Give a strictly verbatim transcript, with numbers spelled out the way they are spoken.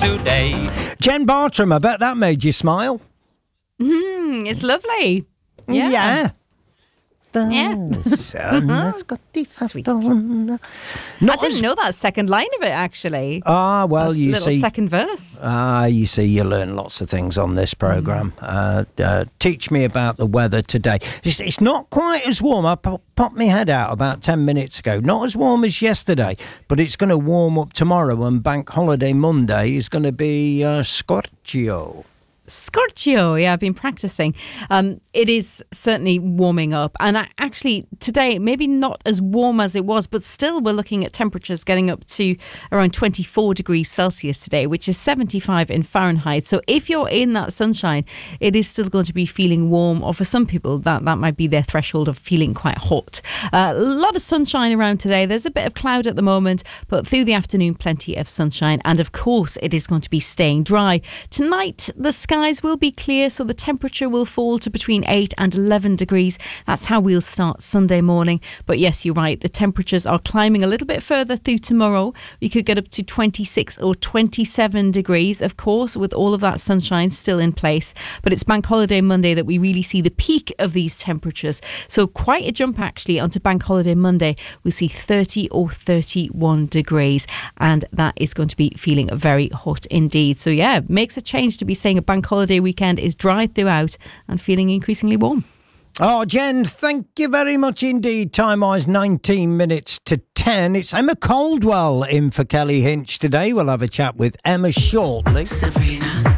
today. Jen Bartram, I bet that made you smile. Mm, it's lovely. Yeah. Yeah. The Yeah. sun has got this Sweet. on. I Not didn't as- know that second line of it, actually. Ah, well, That's you little see. second verse. Ah, you see, you learn lots of things on this programme. Uh, uh, teach me about the weather today. It's, it's not quite as warm. I pop, popped my head out about ten minutes ago. Not as warm as yesterday, but it's going to warm up tomorrow, and Bank Holiday Monday is going to be uh, Scorchio. Scorchio, yeah, I've been practicing. Um, it is certainly warming up. And I, actually, today, maybe not as warm as it was, but still we're looking at temperatures getting up to around twenty-four degrees Celsius today, which is seventy-five in Fahrenheit. So if you're in that sunshine, it is still going to be feeling warm. Or for some people, that, that might be their threshold of feeling quite hot. Uh, a lot of sunshine around today. There's a bit of cloud at the moment, but through the afternoon, plenty of sunshine. And of course, it is going to be staying dry. Tonight, the sky skies will be clear, so the temperature will fall to between eight and eleven degrees. That's how we'll start Sunday morning. But yes, you're right, the temperatures are climbing a little bit further through tomorrow. We could get up to twenty-six or twenty-seven degrees, of course, with all of that sunshine still in place. But it's Bank Holiday Monday that we really see the peak of these temperatures. So quite a jump actually onto Bank Holiday Monday. We'll see thirty or thirty-one degrees, and that is going to be feeling very hot indeed. So yeah, makes a change to be saying a bank holiday weekend is dry throughout and feeling increasingly warm. Oh, Jen, thank you very much indeed. Time wise, nineteen minutes to ten. It's Emma Caldwell in for Kelly Hinch today. We'll have a chat with Emma shortly. Sabrina.